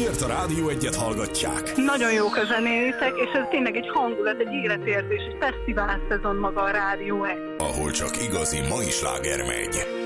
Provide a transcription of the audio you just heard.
miért a Rádió Egyet hallgatják. Nagyon jók a zenétek, és ez tényleg egy hangulat, egy életérzés, egy fesztivál szezon maga a Rádió Egy. Ahol csak igazi mai sláger megy.